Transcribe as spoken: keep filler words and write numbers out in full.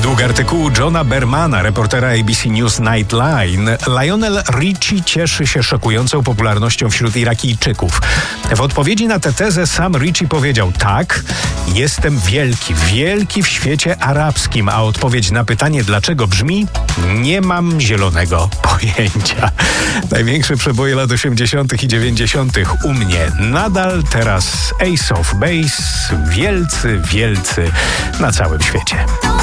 Według artykułu Johna Bermana, reportera A B C News Nightline, Lionel Richie cieszy się szokującą popularnością wśród Irakijczyków. W odpowiedzi na tę tezę sam Richie powiedział: tak, jestem wielki, wielki w świecie arabskim, a odpowiedź na pytanie dlaczego brzmi: nie mam zielonego pojęcia. Największe przeboje lat osiemdziesiątych i dziewięćdziesiątych u mnie. Nadal teraz Ace of Base, wielcy, wielcy na całym świecie.